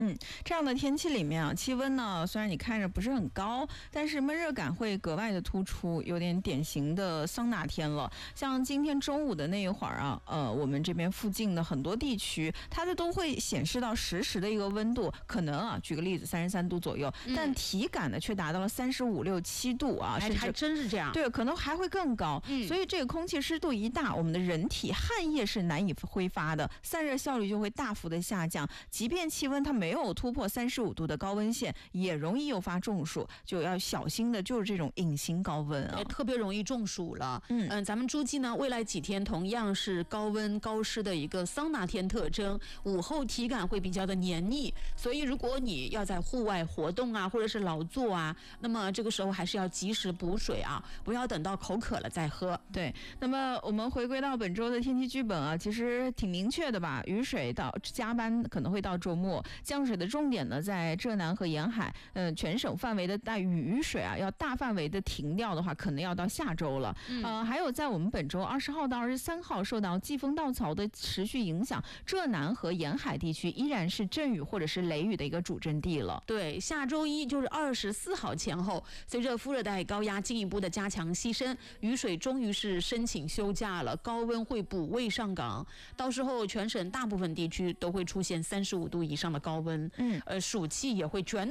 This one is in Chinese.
这样的天气里面啊，气温呢虽然你看着不是很高，但是闷热感会格外的突出，有点典型的桑拿天了。像今天中午的那一会儿啊，我们这边附近的很多地区，它的都会显示到实时的一个温度，可能啊，举个例子33度左右，但体感呢却达到了35、6、7度啊，甚至还真是这样。 对，可能还会更高。所以这个空气湿度一大，我们的人体汗液是难以挥发的，散热效率就会大幅的下降。即便气温它没有突破35度的高温线，也容易诱发中暑，就要小心的就是这种隐形高温啊， 特别容易中暑了。咱们诸暨呢，未来几天同样是高温高湿的一个桑拿天特征，午后体感会比较的黏腻，所以如果你要在户外活动啊，或者是劳作啊，那么这个时候还是要及时补水啊，不要等到口渴了再喝。 对，那么我们回归到本周的天气剧本啊，其实挺明确的吧，雨水到加班可能会到周末，降水的重点呢在浙南和沿海，全省范围的大雨水啊，要大范围的停掉的话，可能要到下周了。还有在我们本周20号到23号受到季风倒槽的持续影响，浙南和沿海地区依然是阵雨或者是雷雨的一个主阵地了。 对，下周一就是24号前后，随着副热带高压进一步的加强西伸，雨水终于是申请休假了，高温会补位上岗，到时候全省大部分地区都会出现35度以上的高温，暑气也会卷